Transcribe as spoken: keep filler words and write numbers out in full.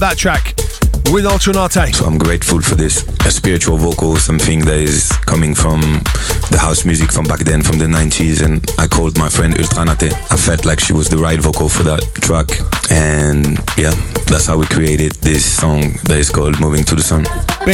that track with Altronate. So I'm grateful for this. A spiritual vocal, something that is coming from the house music from back then, from the nineties, and I called my friend Ultranate. I felt like she was the right vocal for that track, and yeah, that's how we created this song that is called Moving to the Sun.